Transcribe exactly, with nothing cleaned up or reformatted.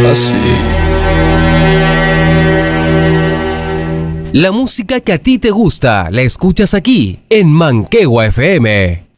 así. La música que a ti te gusta, la escuchas aquí, en Manquehua F M.